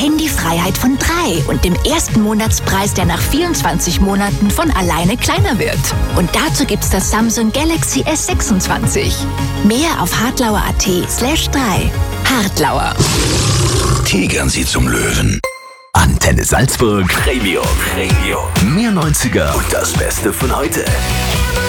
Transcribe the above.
Handyfreiheit von 3 und dem ersten Monatspreis, der nach 24 Monaten von alleine kleiner wird. Und dazu gibt's das Samsung Galaxy S26. Mehr auf hartlauer.at/3. Hartlauer. Tigern Sie zum Löwen. Antenne Salzburg Premium. Mehr 90er und das Beste von heute.